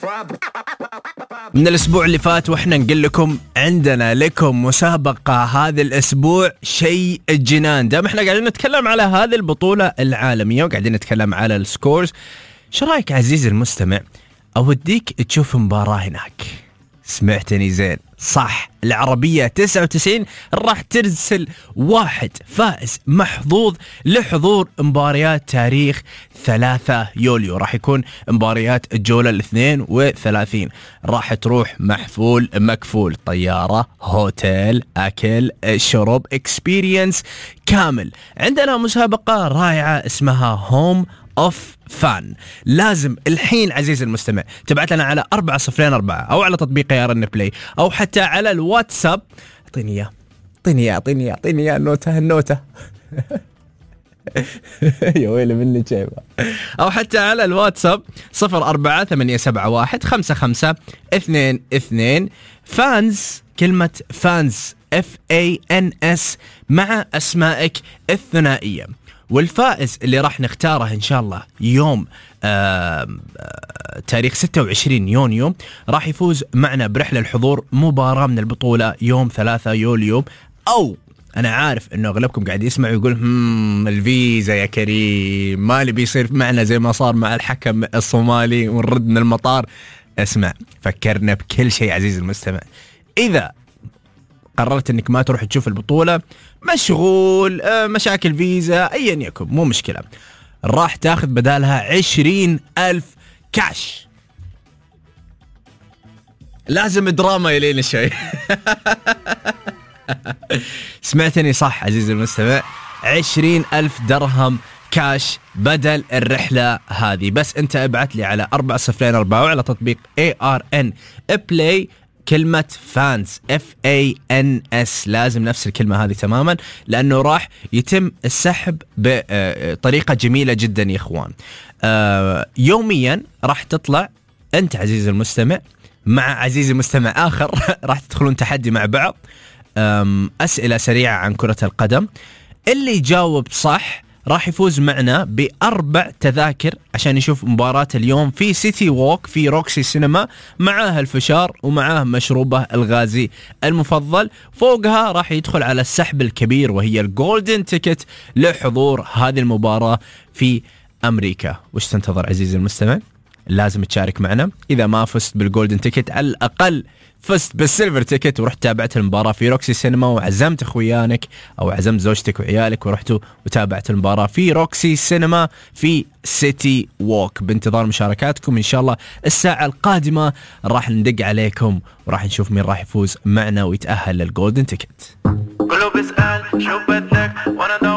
من الأسبوع اللي فات وإحنا نقول لكم عندنا لكم مسابقة هذا الأسبوع شيء الجنان. دام إحنا قاعدين نتكلم على هذه البطولة العالمية وقاعدين نتكلم على السكورز، شو رأيك عزيزي المستمع أوديك تشوف مباراة هناك؟ سمعتني زين صح، العربية 99 راح ترسل واحد فائز محظوظ لحضور مباريات تاريخ 3 يوليو. راح يكون مباريات الجولة 32، راح تروح محفول مكفول، طيارة، هوتيل، أكل، شرب، اكسبيرينس كامل. عندنا مسابقة رائعة اسمها هوم اوف فان. لازم الحين عزيزي المستمع تبعت لنا على 404 او على تطبيق يارن بلاي او حتى على الواتساب. اعطيني اياه النوتة يا ويلي مني جايبه. او حتى على الواتساب 0487715522 فانز، كلمة فانز FANS مع اسمائك الثنائية. والفائز اللي راح نختاره إن شاء الله يوم تاريخ 26 يونيو راح يفوز معنا برحلة الحضور مباراة من البطولة يوم 3 يوليو. أو أنا عارف إنه أغلبكم قاعد يسمع ويقول الفيزا يا كريم، ما اللي بيصير معنا زي ما صار مع الحكم الصومالي ونرد من المطار. اسمع، فكرنا بكل شيء عزيزي المستمع. إذا قررت انك ما تروح تشوف البطولة، مشغول، مشاكل فيزا، ايا يكن، مو مشكلة، راح تاخذ بدالها 20,000 كاش. لازم دراما يلين شوي. سمعتني صح عزيزي المستمع، 20,000 درهم كاش بدل الرحلة هذه. بس انت ابعت لي على 404 على تطبيق ARN Play كلمة فانز FANS، لازم نفس الكلمة هذه تماما، لأنه راح يتم السحب بطريقة جميلة جدا يا إخوان. يوميا راح تطلع أنت عزيزي المستمع مع عزيزي مستمع آخر راح تدخلون تحدي مع بعض، أسئلة سريعة عن كرة القدم. اللي يجاوب صح راح يفوز معنا ب4 تذاكر عشان يشوف مباراة اليوم في سيتي ووك في روكسي سينما، معاه الفشار ومعاه مشروبه الغازي المفضل. فوقها راح يدخل على السحب الكبير وهي الجولدن تيكت لحضور هذه المباراة في أمريكا. وش تنتظر عزيزي المستمع؟ لازم تشارك معنا. إذا ما فزت بالجولدن تيكت على الأقل فزت بالسيلفر تيكت ورحت تابعت المباراة في روكسي سينما وعزمت اخويانك او عزمت زوجتك وعيالك ورحتوا وتابعت المباراة في روكسي سينما في سيتي ووك. بانتظار مشاركاتكم ان شاء الله. الساعة القادمة راح ندق عليكم وراح نشوف مين راح يفوز معنا ويتأهل للجولدن تيكت. كله بيسأل شو بدك وانا